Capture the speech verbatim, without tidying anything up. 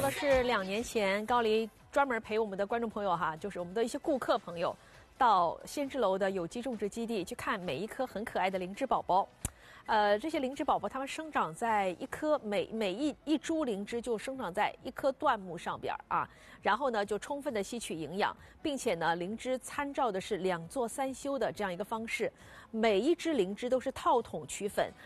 的是两年前高黎专门陪我们的观众朋友哈，就是我们的一些顾客朋友，到仙芝楼的有机种植基地去看每一颗很可爱的灵芝宝宝。呃，这些灵芝宝宝它们生长在一颗每每一一株灵芝就生长在一棵椴木上边啊，然后呢就充分的吸取营养，并且呢灵芝参照的是两做三修的这样一个方式，每一只灵芝都是套筒取粉，